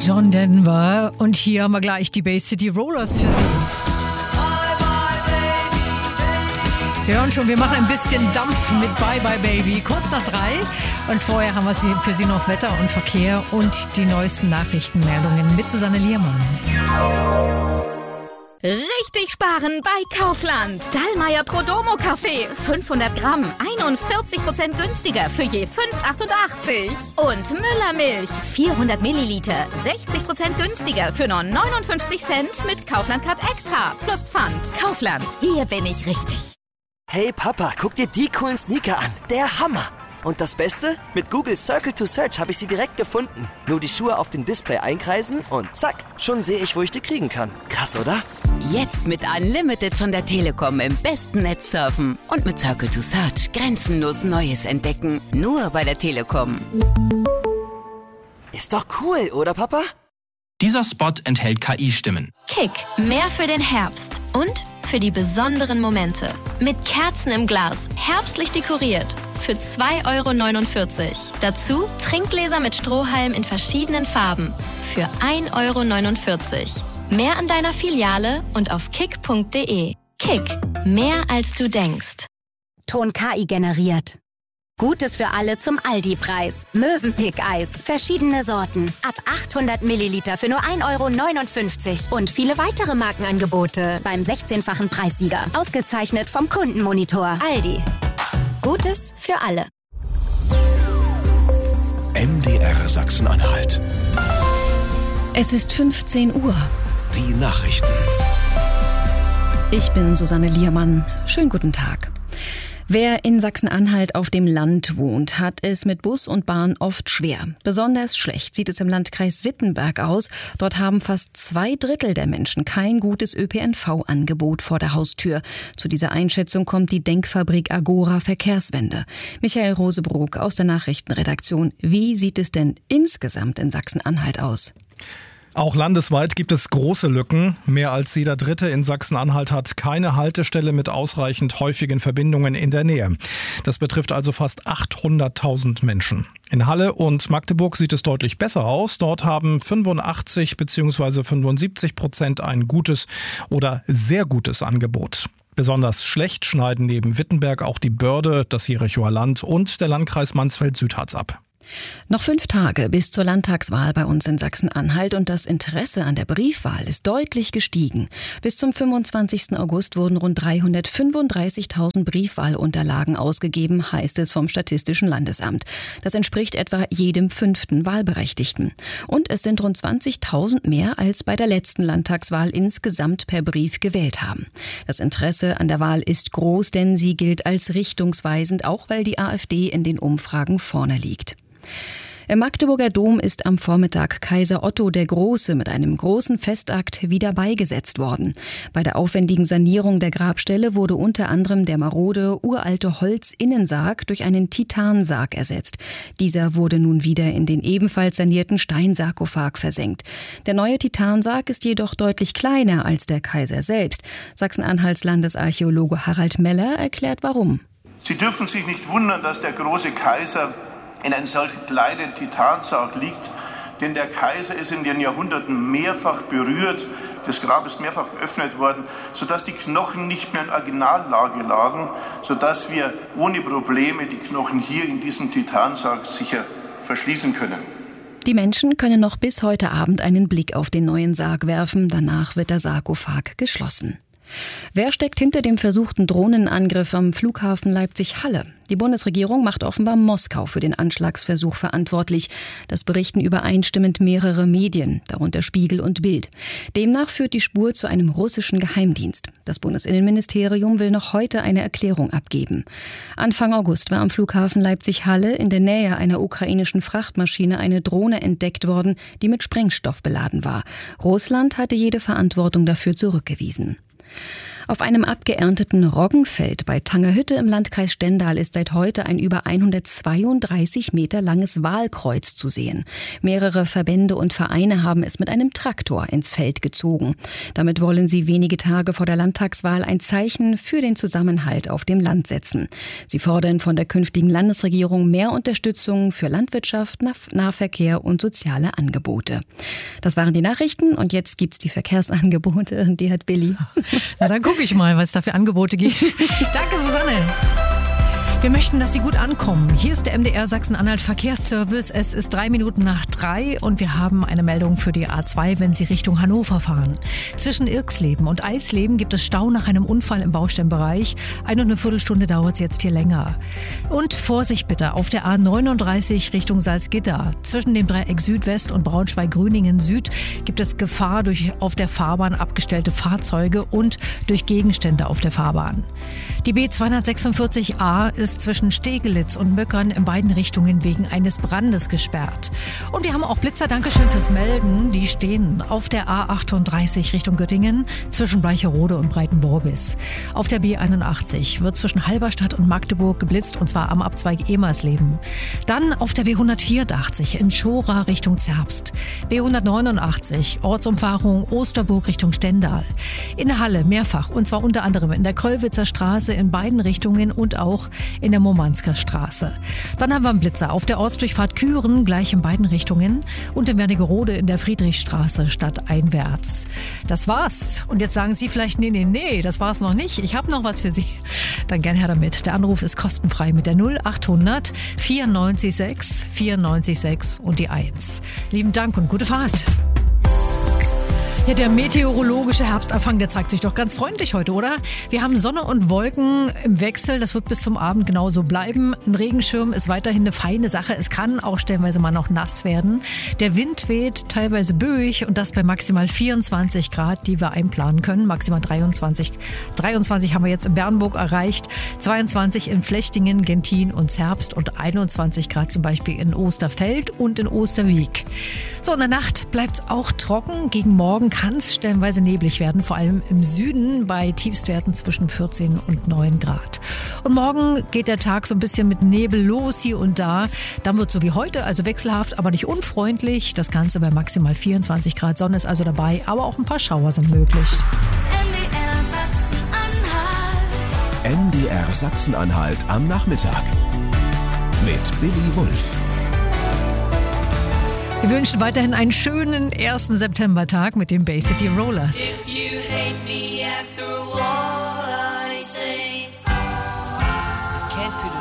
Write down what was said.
John Denver. Und hier haben wir gleich die Bay City Rollers für Sie. Sie hören schon, wir machen ein bisschen Dampf mit Bye Bye Baby. Kurz nach 3. Und vorher haben wir für Sie noch Wetter und Verkehr und die neuesten Nachrichtenmeldungen mit Susanne Liermann. Richtig sparen bei Kaufland. Dallmayr Prodomo Kaffee. 500 Gramm. 41% günstiger für je 5,88. Und Müller Milch. 400 Milliliter. 60% günstiger für nur 59 Cent mit Kaufland Card Extra. Plus Pfand. Kaufland. Hier bin ich richtig. Hey Papa, guck dir die coolen Sneaker an. Der Hammer. Und das Beste? Mit Google Circle to Search habe ich sie direkt gefunden. Nur die Schuhe auf dem Display einkreisen und zack, schon sehe ich, wo ich die kriegen kann. Krass, oder? Jetzt mit Unlimited von der Telekom im besten Netz surfen. Und mit Circle to Search grenzenlos Neues entdecken. Nur bei der Telekom. Ist doch cool, oder Papa? Dieser Spot enthält KI-Stimmen. Kick, mehr für den Herbst und für die besonderen Momente. Mit Kerzen im Glas, herbstlich dekoriert. Für 2,49 €. Dazu Trinkgläser mit Strohhalm in verschiedenen Farben. Für 1,49 €. Mehr an deiner Filiale und auf kick.de. Kick, mehr als du denkst. Ton KI generiert. Gutes für alle zum Aldi-Preis. Mövenpick-Eis. Verschiedene Sorten. Ab 800 Milliliter für nur 1,59 €. Und viele weitere Markenangebote beim 16-fachen Preissieger. Ausgezeichnet vom Kundenmonitor. Aldi. Gutes für alle. MDR Sachsen-Anhalt. Es ist 15 Uhr. Die Nachrichten. Ich bin Susanne Liermann. Schönen guten Tag. Wer in Sachsen-Anhalt auf dem Land wohnt, hat es mit Bus und Bahn oft schwer. Besonders schlecht sieht es im Landkreis Wittenberg aus. Dort haben fast 2/3 der Menschen kein gutes ÖPNV-Angebot vor der Haustür. Zu dieser Einschätzung kommt die Denkfabrik Agora Verkehrswende. Michael Rosebrook aus der Nachrichtenredaktion. Wie sieht es denn insgesamt in Sachsen-Anhalt aus? Auch landesweit gibt es große Lücken. Mehr als jeder Dritte in Sachsen-Anhalt hat keine Haltestelle mit ausreichend häufigen Verbindungen in der Nähe. Das betrifft also fast 800.000 Menschen. In Halle und Magdeburg sieht es deutlich besser aus. Dort haben 85 bzw. 75% ein gutes oder sehr gutes Angebot. Besonders schlecht schneiden neben Wittenberg auch die Börde, das Jerichower Land und der Landkreis Mansfeld-Südharz ab. Noch 5 Tage bis zur Landtagswahl bei uns in Sachsen-Anhalt und das Interesse an der Briefwahl ist deutlich gestiegen. Bis zum 25. August wurden rund 335.000 Briefwahlunterlagen ausgegeben, heißt es vom Statistischen Landesamt. Das entspricht etwa jedem 5. Wahlberechtigten. Und es sind rund 20.000 mehr als bei der letzten Landtagswahl insgesamt per Brief gewählt haben. Das Interesse an der Wahl ist groß, denn sie gilt als richtungsweisend, auch weil die AfD in den Umfragen vorne liegt. Im Magdeburger Dom ist am Vormittag Kaiser Otto der Große mit einem großen Festakt wieder beigesetzt worden. Bei der aufwendigen Sanierung der Grabstelle wurde unter anderem der marode, uralte Holzinnensarg durch einen Titansarg ersetzt. Dieser wurde nun wieder in den ebenfalls sanierten Steinsarkophag versenkt. Der neue Titansarg ist jedoch deutlich kleiner als der Kaiser selbst. Sachsen-Anhalts Landesarchäologe Harald Meller erklärt warum. Sie dürfen sich nicht wundern, dass der große Kaiser in einem solchen kleinen Titansarg liegt, denn der Kaiser ist in den Jahrhunderten mehrfach berührt, das Grab ist mehrfach geöffnet worden, sodass die Knochen nicht mehr in Originallage lagen, sodass wir ohne Probleme die Knochen hier in diesem Titansarg sicher verschließen können. Die Menschen können noch bis heute Abend einen Blick auf den neuen Sarg werfen, danach wird der Sarkophag geschlossen. Wer steckt hinter dem versuchten Drohnenangriff am Flughafen Leipzig-Halle? Die Bundesregierung macht offenbar Moskau für den Anschlagsversuch verantwortlich. Das berichten übereinstimmend mehrere Medien, darunter Spiegel und Bild. Demnach führt die Spur zu einem russischen Geheimdienst. Das Bundesinnenministerium will noch heute eine Erklärung abgeben. Anfang August war am Flughafen Leipzig-Halle in der Nähe einer ukrainischen Frachtmaschine eine Drohne entdeckt worden, die mit Sprengstoff beladen war. Russland hatte jede Verantwortung dafür zurückgewiesen. Auf einem abgeernteten Roggenfeld bei Tangerhütte im Landkreis Stendal ist seit heute ein über 132 Meter langes Wahlkreuz zu sehen. Mehrere Verbände und Vereine haben es mit einem Traktor ins Feld gezogen. Damit wollen sie wenige Tage vor der Landtagswahl ein Zeichen für den Zusammenhalt auf dem Land setzen. Sie fordern von der künftigen Landesregierung mehr Unterstützung für Landwirtschaft, Nahverkehr und soziale Angebote. Das waren die Nachrichten und jetzt gibt's die Verkehrsangebote. Die hat Billy. Na, dann guck ich mal, was es da für Angebote gibt. Danke, Susanne. Wir möchten, dass Sie gut ankommen. Hier ist der MDR Sachsen-Anhalt Verkehrsservice. Es ist 3 Minuten nach 3 und wir haben eine Meldung für die A2, wenn Sie Richtung Hannover fahren. Zwischen Irxleben und Eisleben gibt es Stau nach einem Unfall im Baustellenbereich. 1,25 Stunde dauert es jetzt hier länger. Und Vorsicht bitte, auf der A39 Richtung Salzgitter. Zwischen dem Dreieck Südwest und Braunschweig-Grüningen Süd gibt es Gefahr durch auf der Fahrbahn abgestellte Fahrzeuge und durch Gegenstände auf der Fahrbahn. Die B246a ist zwischen Stegelitz und Möckern in beiden Richtungen wegen eines Brandes gesperrt. Und wir haben auch Blitzer, Dankeschön fürs Melden. Die stehen auf der A38 Richtung Göttingen zwischen Bleicherode und Breitenworbis. Auf der B81 wird zwischen Halberstadt und Magdeburg geblitzt und zwar am Abzweig Emersleben. Dann auf der B184 in Schora Richtung Zerbst. B189 Ortsumfahrung Osterburg Richtung Stendal. In der Halle mehrfach und zwar unter anderem in der Kröllwitzer Straße in beiden Richtungen und auch in der Murmansker Straße. Dann haben wir einen Blitzer auf der Ortsdurchfahrt Küren, gleich in beiden Richtungen und in Wernigerode in der Friedrichstraße stadteinwärts. Das war's. Und jetzt sagen Sie vielleicht, nee, das war's noch nicht. Ich habe noch was für Sie. Dann gern her damit. Der Anruf ist kostenfrei mit der 0800 94 6 94 6 und die 1. Lieben Dank und gute Fahrt. Ja, der meteorologische Herbstanfang, der zeigt sich doch ganz freundlich heute, oder? Wir haben Sonne und Wolken im Wechsel, das wird bis zum Abend genauso bleiben. Ein Regenschirm ist weiterhin eine feine Sache, es kann auch stellenweise mal noch nass werden. Der Wind weht teilweise böig und das bei maximal 24 Grad, die wir einplanen können. Maximal 23 haben wir jetzt in Bernburg erreicht, 22 in Flechtingen, Gentin und Zerbst und 21 Grad zum Beispiel in Osterfeld und in Osterwiek. So, in der Nacht bleibt es auch trocken, gegen morgen kann es stellenweise neblig werden, vor allem im Süden bei Tiefstwerten zwischen 14 und 9 Grad. Und morgen geht der Tag so ein bisschen mit Nebel los hier und da. Dann wird es so wie heute, also wechselhaft, aber nicht unfreundlich. Das Ganze bei maximal 24 Grad. Sonne ist also dabei, aber auch ein paar Schauer sind möglich. MDR Sachsen-Anhalt am Nachmittag mit Billy Wulff. Wir wünschen weiterhin einen schönen 1. Septembertag mit den Bay City Rollers. If you hate me after a while.